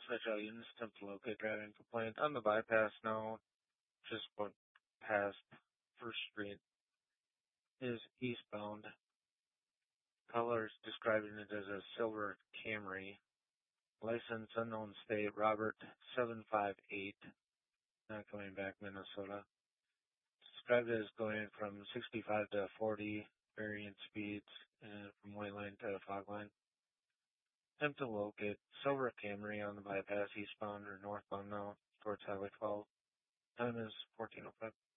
Special units attempt to locate driving complaint on the bypass now. Just went past First Street. Is eastbound. Colors describing it as a silver Camry. License unknown state. Robert 758. Not coming back, Minnesota. Described as going from 65 to 40 variant speeds and from white line to fog line. Attempt to locate silver Camry on the bypass eastbound or northbound now towards Highway 12. Time is 14:05.